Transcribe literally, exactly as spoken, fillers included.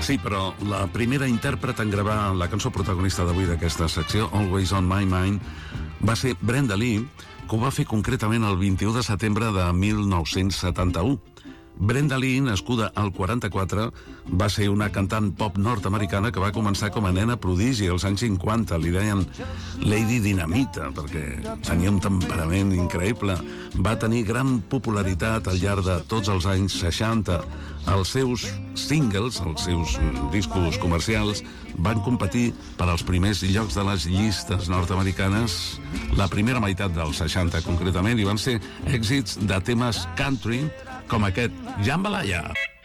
Sí, però la primera intèrpret en gravar la cançó protagonista d'avui d'aquesta secció, Always on My Mind, va ser Brenda Lee, que ho va fer concretament el vint-i-u de setembre de mil nou-cents setanta-u. Brenda Lee, nascuda al quaranta-quatre, va ser una cantant pop nord-americana que va començar com a nena prodigi als anys cinquanta. Li deien Lady Dinamita, perquè tenia un temperament increïble. Va tenir gran popularitat al llarg de tots els anys seixanta. Els seus singles, els seus discos comercials, van competir per als primers llocs de les llistes nord-americanes la primera meitat dels seixanta, concretament, i van ser èxits de temes country, com aquest, Jambalaya.